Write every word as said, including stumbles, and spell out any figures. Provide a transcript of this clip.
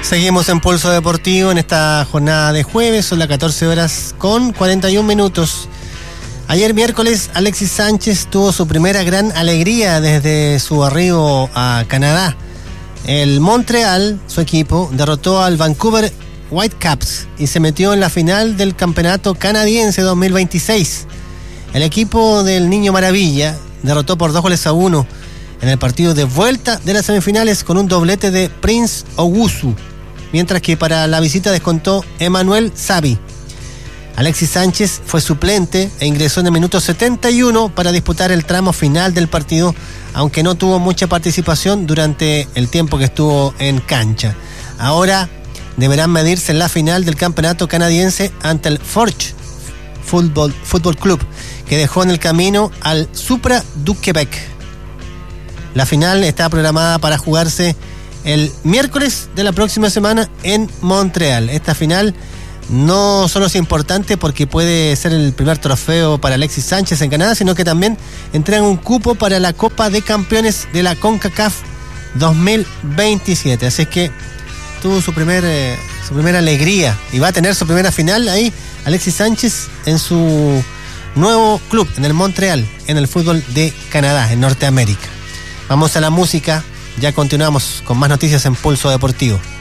Seguimos en Pulso Deportivo en esta jornada de jueves, son las catorce horas con cuarenta y un minutos. Ayer miércoles Alexis Sánchez tuvo su primera gran alegría desde su arribo a Canadá. El Montreal, su equipo, derrotó al Vancouver Whitecaps y se metió en la final del Campeonato Canadiense dos mil veintiséis. El equipo del Niño Maravilla derrotó por dos goles a uno en el partido de vuelta de las semifinales con un doblete de Prince Owusu, mientras que para la visita descontó Emmanuel Savi. Alexis Sánchez fue suplente e ingresó en el minuto setenta y uno para disputar el tramo final del partido, aunque no tuvo mucha participación durante el tiempo que estuvo en cancha. Ahora deberán medirse en la final del campeonato canadiense ante el Forge Football, Football Club, que dejó en el camino al Supra du Québec. La final está programada para jugarse el miércoles de la próxima semana en Montreal. Esta final no solo es importante porque puede ser el primer trofeo para Alexis Sánchez en Canadá, sino que también entregan un cupo para la Copa de Campeones de la CONCACAF dos mil veintisiete. Así que tuvo su, primer, eh, su primera alegría y va a tener su primera final ahí Alexis Sánchez en su nuevo club, en el Montreal, en el fútbol de Canadá, en Norteamérica. Vamos a la música, ya continuamos con más noticias en Pulso Deportivo.